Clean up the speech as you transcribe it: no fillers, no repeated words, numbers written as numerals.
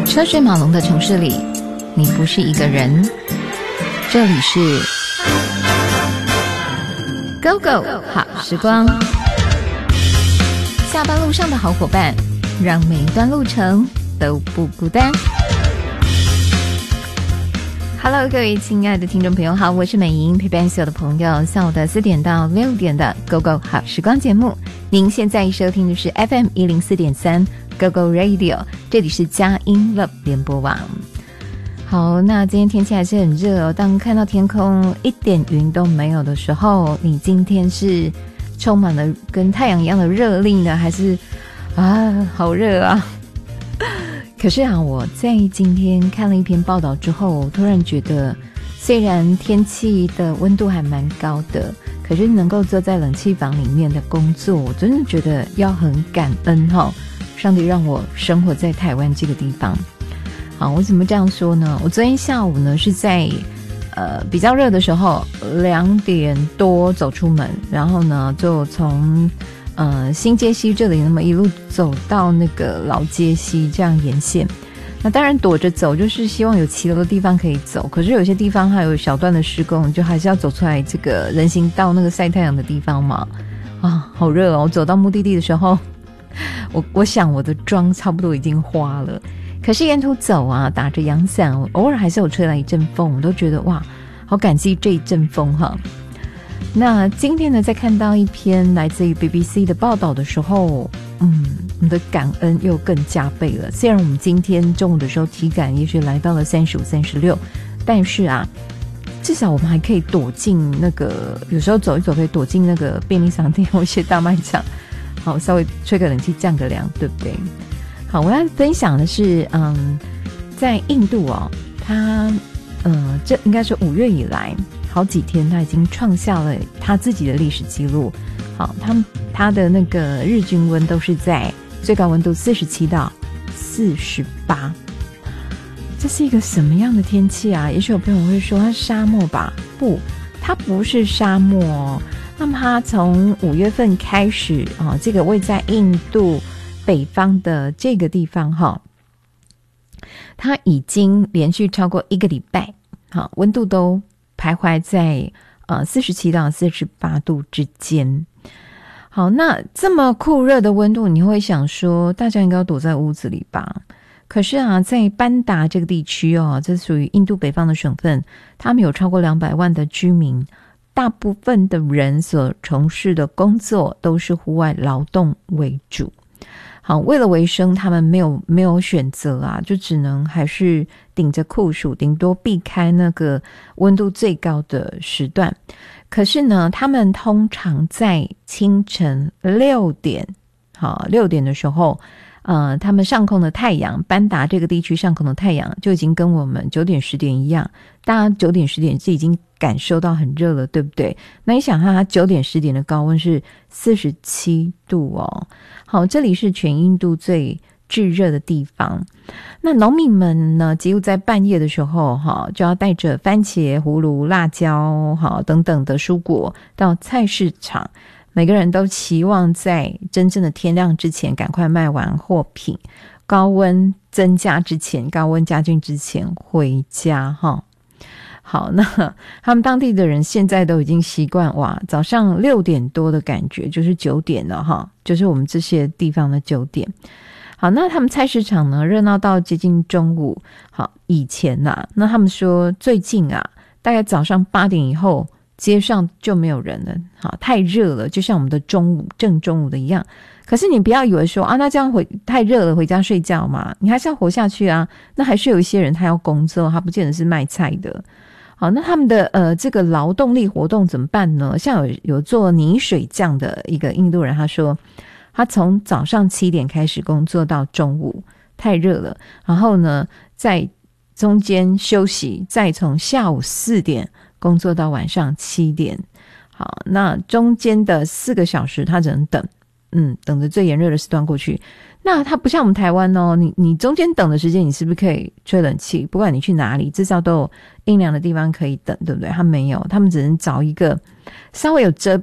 车水马龙的城市里，你不是一个人。这里是 Go Go 好时光，下班路上的好伙伴，让每一段路程都不孤单。Hello， 各位亲爱的听众朋友好，我是美莹，陪伴所有的朋友下午的4点到6点的 Go Go 好时光节目。您现在收听的是 FM 104.3 Go Go Radio， 这里是佳音 Love 联播网。好，那今天天气还是很热哦，当看到天空一点云都没有的时候，你今天是充满了跟太阳一样的热力呢，还是好热啊？可是啊，我在今天看了一篇报道之后，我突然觉得，虽然天气的温度还蛮高的，可是能够坐在冷气房里面的工作，我真的觉得要很感恩齁，上帝让我生活在台湾这个地方。好，我怎么这样说呢？我昨天下午呢是在比较热的时候2点多走出门，然后呢就从新街西这里那么一路走到那个老街西这样沿线。那当然躲着走，就是希望有骑楼的地方可以走，可是有些地方还有小段的施工，就还是要走出来这个人行道那个晒太阳的地方嘛。好热哦！我走到目的地的时候，我想我的妆差不多已经花了，可是沿途走啊，打着阳伞，偶尔还是有吹来一阵风，我都觉得哇，好感激这一阵风哈。那今天呢，在看到一篇来自于 BBC 的报道的时候，我的感恩又更加倍了。虽然我们今天中午的时候体感也许来到了35、36，但是啊，至少我们还可以躲进那个，有时候走一走可以躲进那个便利商店或一些大卖场，好，稍微吹个冷气降个凉，对不对？好，我要分享的是，在印度哦，它这应该是5月以来好几天，他已经创下了他自己的历史记录。好，他的那个日均温都是在最高温度47到48，这是一个什么样的天气啊？也许有朋友会说它是沙漠吧？不，它不是沙漠哦。那么它从5月份开始啊，这个位在印度北方的这个地方哈，它已经连续超过1个礼拜，好，温度都徘徊在47到48度之间。好，那这么酷热的温度，你会想说大家应该要躲在屋子里吧？可是啊，在班达这个地区哦，这属于印度北方的省份，他们有超过200万的居民，大部分的人所从事的工作都是户外劳动为主。好，为了维生，他们没有选择啊，就只能还是顶着酷暑，顶多避开那个温度最高的时段。可是呢，他们通常在清晨6点，好，6点的时候，他们上空的太阳，班达这个地区上空的太阳就已经跟我们9点10点一样，大家9点10点是已经感受到很热了，对不对？那你想它9点10点的高温是47度哦。好，这里是全印度最炙热的地方。那农民们呢，几乎在半夜的时候就要带着番茄、葫芦、辣椒等等的蔬果到菜市场，每个人都期望在真正的天亮之前赶快卖完货品，高温增加之前，高温加军之前回家哈。好，那他们当地的人现在都已经习惯哇，早上6点多的感觉就是9点了哈，就是我们这些地方的9点。好，那他们菜市场呢热闹到接近中午。好，以前啊，那他们说最近啊，大概早上8点以后街上就没有人了。好，太热了，就像我们的正中午的一样。可是你不要以为说那这样太热了回家睡觉嘛，你还是要活下去啊。那还是有一些人他要工作，他不见得是卖菜的。好，那他们的这个劳动力活动怎么办呢？像有做泥水匠的一个印度人，他说他从早上7点开始工作到中午，太热了，然后呢在中间休息，再从下午4点工作到晚上7点。好，那中间的4个小时他只能等着最炎热的时段过去。那它不像我们台湾哦，你中间等的时间，你是不是可以吹冷气？不管你去哪里，至少都有阴凉的地方可以等，对不对？他没有，他们只能找一个稍微有遮